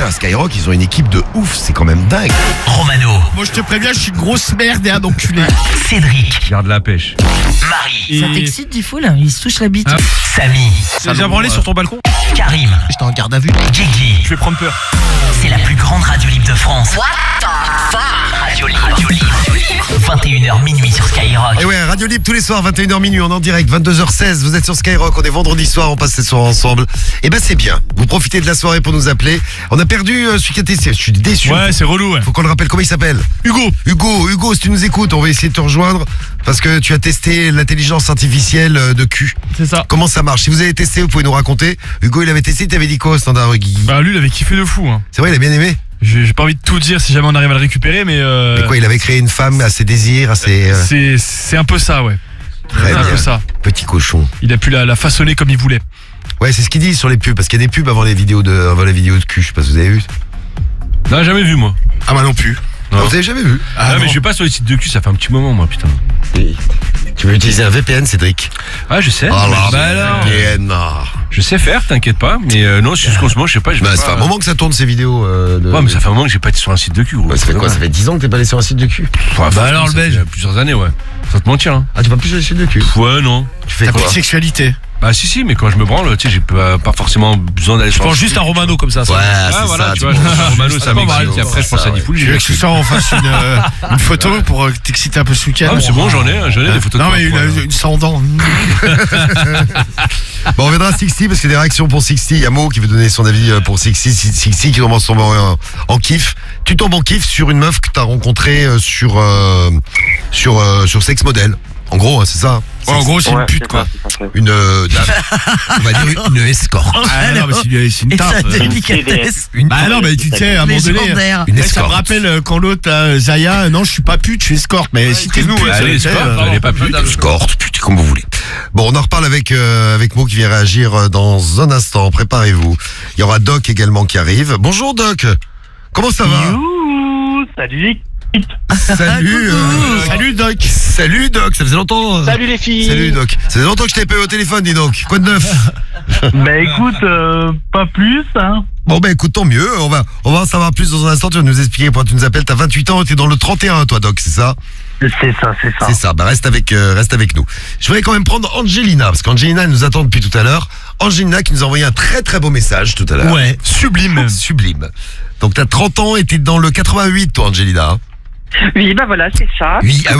Putain, Skyrock, ils ont une équipe de ouf, c'est quand même dingue. Romano. Moi, je te préviens, je suis une grosse merde et un enculé. Cédric. Garde la pêche. Marie. Ça t'excite, Diffoul? Il se touche la bite. Samy. T'as déjà branlé sur ton balcon? Karim. J'étais en garde à vue. Guigui. Je vais prendre peur. C'est la plus grande radio libre de France. What the fuck? Radio libre. 21h minuit sur Skyrock. Et ouais, Radio Libre tous les soirs, 21h minuit, on est en direct, 22h16, vous êtes sur Skyrock, on est vendredi soir, on passe ce soir ensemble. Et ben c'est bien, vous profitez de la soirée pour nous appeler. On a perdu celui qui a testé, je suis déçu. Ouais, c'est relou, ouais. Faut qu'on le rappelle, comment il s'appelle? Hugo, si tu nous écoutes, on va essayer de te rejoindre parce que tu as testé l'intelligence artificielle de cul. C'est ça. Comment ça marche? Si vous avez testé, vous pouvez nous raconter. Hugo, il avait testé, il t'avait dit quoi au standard Guigui? Bah lui, il avait kiffé de fou, hein. C'est vrai, il a bien aimé. J'ai pas envie de tout dire si jamais on arrive à le récupérer, mais Mais quoi, il avait créé une femme à ses désirs, à ses... c'est un peu ça, ouais. Très C'est un bien. peu ça. Petit cochon. Il a pu la façonner comme il voulait. Ouais, c'est ce qu'il dit sur les pubs, parce qu'il y a des pubs avant les vidéos de cul, je sais pas si vous avez vu. Non, jamais vu, moi. Ah, moi non plus. Non. Vous avez jamais vu? Ah, mais je vais pas sur les sites de cul, ça fait un petit moment, moi, putain. Tu veux utiliser un VPN, Cédric? Ah, je sais. Oh là, Bah alors. VPN, non. Je sais faire, t'inquiète pas. Mais non, c'est juste qu'en ce moment, je sais pas. Bah, ça fait un moment que ça tourne ces vidéos. Ouais, mais ça fait un moment que j'ai pas été sur un site de cul, gros. Ouais, ça fait quoi? Ça fait 10 ans que t'es pas allé sur un site de cul? Ouais, Bah alors, le belge. Ça fait plusieurs années, ouais. Sans te mentir, hein. Ah, tu vas plus sur les sites de cul? Ouais, non. Tu fais T'as quoi? plus de sexualité. Bah si, mais quand je me branle, tu sais, j'ai pas forcément besoin d'aller sur Je pense juste à Romano comme ça. Ouais, Ah, c'est voilà, ça. tu vois, Romano, ça m'excite. Puis après, je pense à Diffoul. Tu veux que ce soir on fasse une photo pour t'exciter un peu ce week-end? Ah, mais c'est bon, j'en ai des photos de Non, toi, mais ouais. une sans dents. Bon, on reviendra à Sixty parce qu'il y a des réactions pour Sixty. Il y a Mo qui veut donner son avis pour Sixty. Sixty qui commence à tomber en kiff. Tu tombes en kiff sur une meuf que t'as rencontrée sur Sex Model. En gros, c'est ça. Ouais, en gros, c'est une pute, quoi. Une, on va dire une escorte. Ah non, mais c'est une Et sa tarte. délicatesse. Bah non, mais tu sais, à un moment donné, Légendaire. Une ça me escorte. rappelle quand l'autre, Zaya, non, je suis pas pute, je suis escorte. Mais si t'es une pute, Allez, tu sais, escorte, elle est pas pute. Escorte, putain, comme vous voulez. Bon, on en reparle avec Mo qui vient réagir dans un instant. Préparez-vous. Il y aura Doc également qui arrive. Bonjour Doc. Comment ça va? Youhou, salut. Salut. Salut Doc. Salut Doc. Ça faisait longtemps. Salut les filles. Salut Doc. Ça faisait longtemps que je t'avais pas eu au téléphone, dis donc. Quoi de neuf? Bah écoute, pas plus, hein. Bon ben écoute, tant mieux. On va en savoir plus dans un instant. Tu vas nous expliquer pourquoi tu nous appelles. T'as 28 ans et t'es dans le 31, toi Doc, c'est ça? C'est ça. C'est ça. Bah reste avec nous. Je voudrais quand même prendre Angelina parce qu'Angelina elle nous attend depuis tout à l'heure. Angelina qui nous a envoyé un très très beau message tout à l'heure. Ouais, sublime. Sublime. Donc t'as 30 ans et t'es dans le 88 toi Angelina. Oui, bah voilà, c'est ça. Oui, ah